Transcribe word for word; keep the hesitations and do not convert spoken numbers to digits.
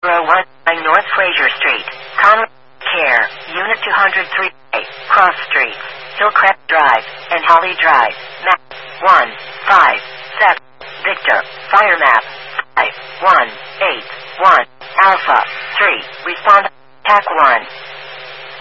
one nine North Fraser Street, Conway Care, Unit two oh three A, Cross Streets, Hillcrest Drive, and Holly Drive. Map one five seven. Victor, fire map five one eight one. Alpha three. Respond. Attack one.